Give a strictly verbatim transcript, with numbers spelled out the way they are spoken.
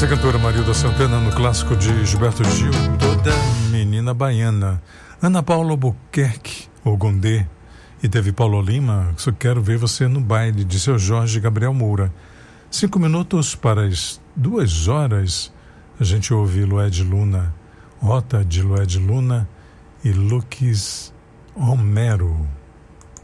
Essa cantora Marilda Santana no clássico de Gilberto Gil, Toda Menina Baiana. Ana Paula Albuquerque, ou Gondê, e teve Paulo Lima, Só Quero Ver Você no Baile, de Seu Jorge Gabriel Moura. Cinco minutos para as duas horas, a gente ouve Lued Luna, Rota de Lued Luna e Lucas Romero.